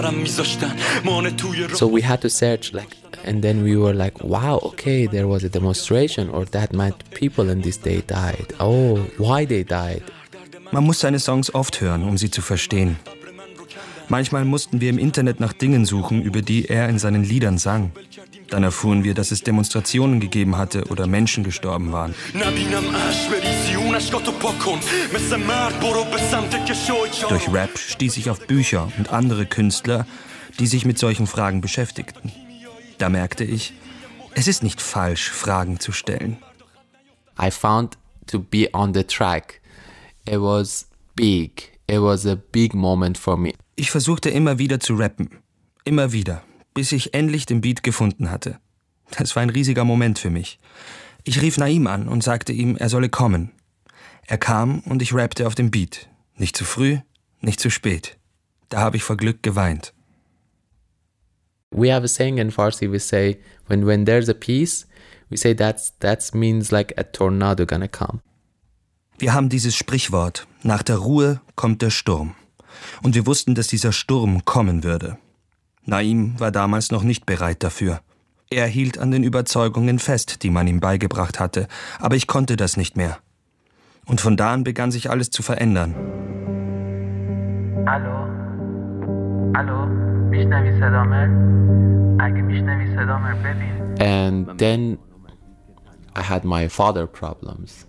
So we had to search, and then we were like, wow, okay, there was a demonstration, or that meant people in this day died. Oh, why they died? Man muss seine Songs oft hören, um sie zu verstehen. Manchmal mussten wir im Internet nach Dingen suchen, über die er in seinen Liedern sang. Dann erfuhren wir, dass es Demonstrationen gegeben hatte oder Menschen gestorben waren. Durch Rap stieß ich auf Bücher und andere Künstler, die sich mit solchen Fragen beschäftigten. Da merkte ich, es ist nicht falsch, Fragen zu stellen. I found to be on the track. It was big. It was a big moment for me. Ich versuchte immer wieder zu rappen. Immer wieder. Bis ich endlich den Beat gefunden hatte. Das war ein riesiger Moment für mich. Ich rief Naim an und sagte ihm, er solle kommen. Er kam und ich rappte auf dem Beat. Nicht zu früh, nicht zu spät. Da habe ich vor Glück geweint. We have a saying in Farsi, we say, when there's a peace, we say that means like a tornado gonna come. Wir haben dieses Sprichwort, nach der Ruhe kommt der Sturm. Und wir wussten, dass dieser Sturm kommen würde. Naim war damals noch nicht bereit dafür. Er hielt an den Überzeugungen fest, die man ihm beigebracht hatte, aber ich konnte das nicht mehr. Und von da an begann sich alles zu verändern. Hallo? Hallo? میشنوی صدامه؟ اگه میشنوی صدامه ببین. And then I had my father problems.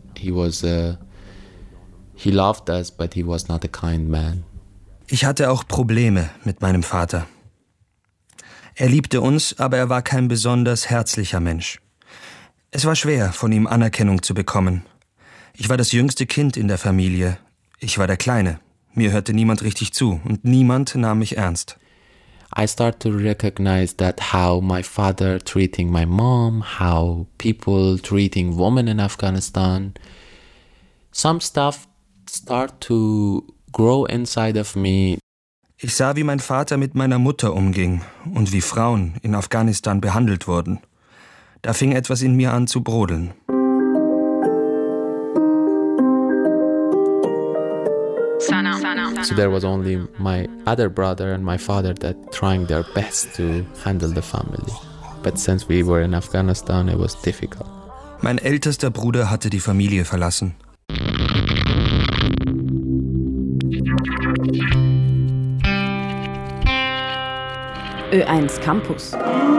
He loved us, but he was not a kind man. Ich hatte auch Probleme mit meinem Vater. Er liebte uns, aber er war kein besonders herzlicher Mensch. Es war schwer, von ihm Anerkennung zu bekommen. Ich war das jüngste Kind in der Familie. Ich war der Kleine. Mir hörte niemand richtig zu und niemand nahm mich ernst. I started to recognize that how my father treating my mom, how people treating women in Afghanistan, some stuff start to grow inside of me. Ich sah, wie mein Vater mit meiner Mutter umging und wie Frauen in Afghanistan behandelt wurden. Da fing etwas in mir an zu brodeln. So there was only my other brother and my father that trying their best to handle the family. But since we were in Afghanistan, it was difficult. Mein ältester Bruder hatte die Familie verlassen. Ö1 Campus.